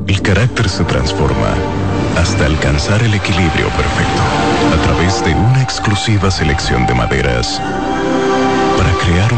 el carácter se transforma hasta alcanzar el equilibrio perfecto a través de una exclusiva selección de maderas para crear